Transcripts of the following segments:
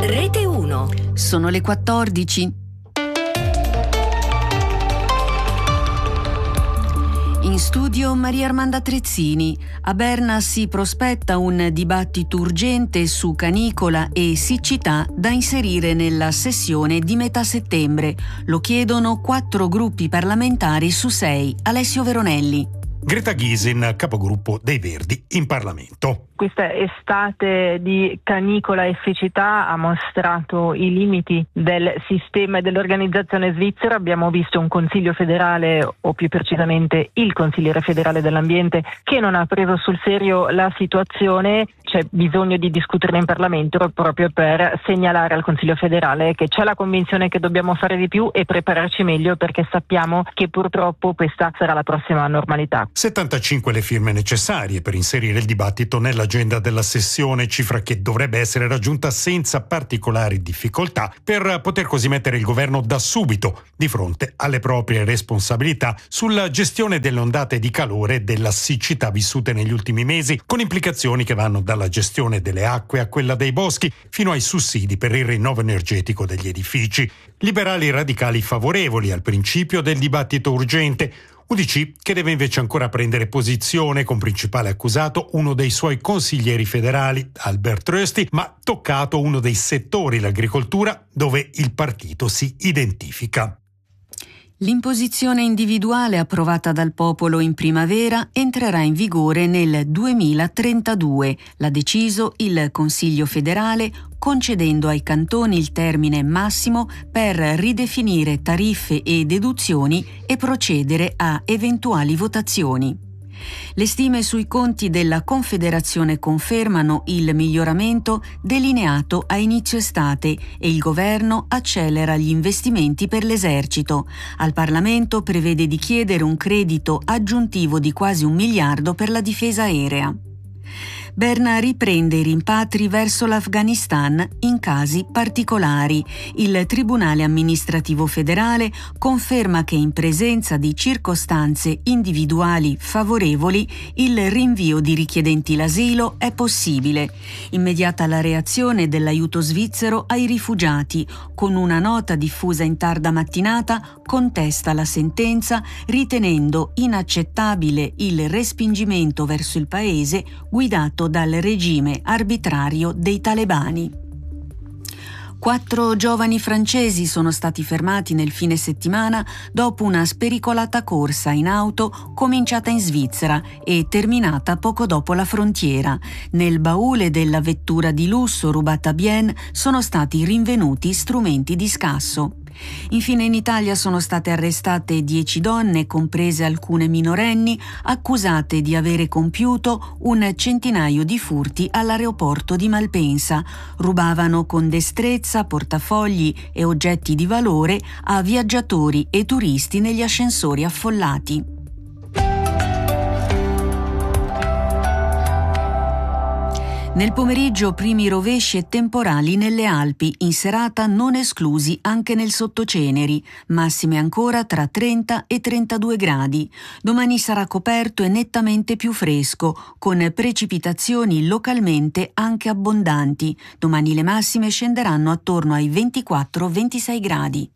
Rete 1. Sono le 14. In studio Maria Armanda Trezzini. A Berna si prospetta un dibattito urgente su canicola e siccità da inserire nella sessione di metà settembre. Lo chiedono 4 gruppi parlamentari su 6. Alessio Veronelli. Greta Gysin, capogruppo dei Verdi in Parlamento. Questa estate di canicola e siccità ha mostrato i limiti del sistema e dell'organizzazione svizzera. Abbiamo visto un Consiglio federale, o più precisamente il Consigliere federale dell'ambiente, che non ha preso sul serio la situazione. C'è bisogno di discuterne in Parlamento proprio per segnalare al Consiglio federale che c'è la convinzione che dobbiamo fare di più e prepararci meglio, perché sappiamo che purtroppo questa sarà la prossima normalità. 75 le firme necessarie per inserire il dibattito nell'agenda della sessione, cifra che dovrebbe essere raggiunta senza particolari difficoltà per poter così mettere il governo da subito di fronte alle proprie responsabilità sulla gestione delle ondate di calore e della siccità vissute negli ultimi mesi, con implicazioni che vanno dalla gestione delle acque a quella dei boschi fino ai sussidi per il rinnovo energetico degli edifici. Liberali radicali favorevoli al principio del dibattito urgente, UDC che deve invece ancora prendere posizione, con principale accusato uno dei suoi consiglieri federali, Albert Rösti, ma toccato uno dei settori, l'agricoltura, dove il partito si identifica. L'imposizione individuale approvata dal popolo in primavera entrerà in vigore nel 2032, l'ha deciso il Consiglio federale, concedendo ai cantoni il termine massimo per ridefinire tariffe e deduzioni e procedere a eventuali votazioni. Le stime sui conti della Confederazione confermano il miglioramento delineato a inizio estate e il governo accelera gli investimenti per l'esercito. Al Parlamento prevede di chiedere un credito aggiuntivo di quasi 1 miliardo per la difesa aerea. Berna riprende i rimpatri verso l'Afghanistan in casi particolari. Il Tribunale amministrativo federale conferma che in presenza di circostanze individuali favorevoli il rinvio di richiedenti l'asilo è possibile. Immediata la reazione dell'aiuto svizzero ai rifugiati. Con una nota diffusa in tarda mattinata contesta la sentenza, ritenendo inaccettabile il respingimento verso il paese guidato dal regime arbitrario dei talebani. 4 giovani francesi sono stati fermati nel fine settimana dopo una spericolata corsa in auto cominciata in Svizzera e terminata poco dopo la frontiera. Nel baule della vettura di lusso rubata a Bienne sono stati rinvenuti strumenti di scasso. Infine in Italia sono state arrestate 10 donne, comprese alcune minorenni, accusate di avere compiuto un centinaio di furti all'aeroporto di Malpensa. Rubavano con destrezza portafogli e oggetti di valore a viaggiatori e turisti negli ascensori affollati. Nel pomeriggio primi rovesci e temporali nelle Alpi, in serata non esclusi anche nel Sottoceneri, massime ancora tra 30 e 32 gradi. Domani sarà coperto e nettamente più fresco, con precipitazioni localmente anche abbondanti. Domani le massime scenderanno attorno ai 24-26 gradi.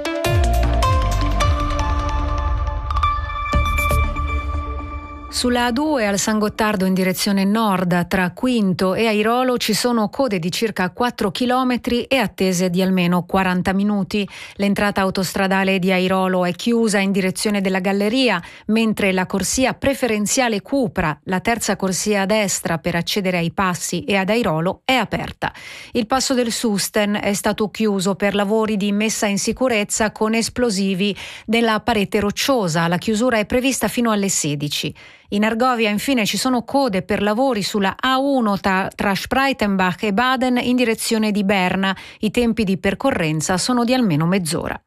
Sulla A2 al San Gottardo in direzione nord tra Quinto e Airolo ci sono code di circa 4 chilometri e attese di almeno 40 minuti. L'entrata autostradale di Airolo è chiusa in direzione della Galleria, mentre la corsia preferenziale Cupra, la terza corsia a destra per accedere ai passi e ad Airolo, è aperta. Il passo del Susten è stato chiuso per lavori di messa in sicurezza con esplosivi della parete rocciosa. La chiusura è prevista fino alle 16. In Argovia infine ci sono code per lavori sulla A1 tra Spreitenbach e Baden in direzione di Berna. I tempi di percorrenza sono di almeno mezz'ora.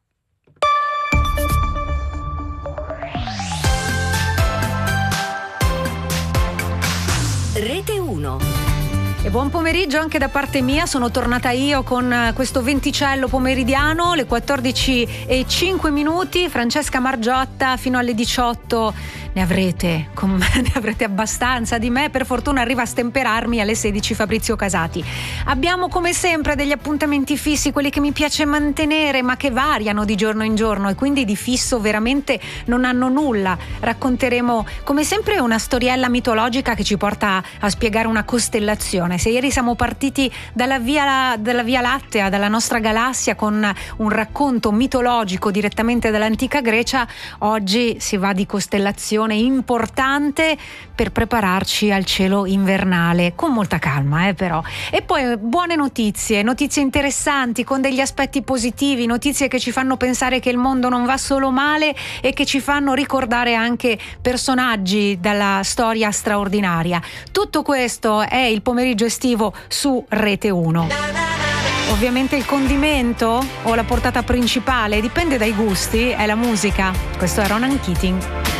Rete 1. E buon pomeriggio anche da parte mia, sono tornata io con questo venticello pomeridiano, le 14:05, Francesca Margiotta fino alle 18 ne avrete abbastanza di me. Per fortuna arriva a stemperarmi alle 16 Fabrizio Casati. Abbiamo come sempre degli appuntamenti fissi, quelli che mi piace mantenere ma che variano di giorno in giorno e quindi di fisso veramente non hanno nulla. Racconteremo come sempre una storiella mitologica che ci porta a spiegare una costellazione. Se ieri siamo partiti dalla Via Lattea, dalla nostra galassia, con un racconto mitologico direttamente dall'antica Grecia, oggi si va di costellazione importante per prepararci al cielo invernale, con molta calma però. E poi buone notizie interessanti con degli aspetti positivi, notizie che ci fanno pensare che il mondo non va solo male e che ci fanno ricordare anche personaggi dalla storia straordinaria. Tutto questo è il pomeriggio estivo su Rete 1. Ovviamente il condimento o la portata principale, dipende dai gusti, è la musica. Questo è Ronan Keating.